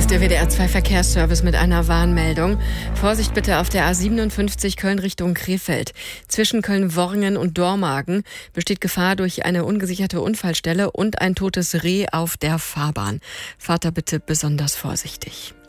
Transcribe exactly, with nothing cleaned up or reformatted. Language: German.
ist der W D R zwei Verkehrsservice mit einer Warnmeldung. Vorsicht bitte auf der A siebenundfünfzig Köln Richtung Krefeld. Zwischen Köln-Worringen und Dormagen besteht Gefahr durch eine ungesicherte Unfallstelle und ein totes Reh auf der Fahrbahn. Fahrt da bitte besonders vorsichtig.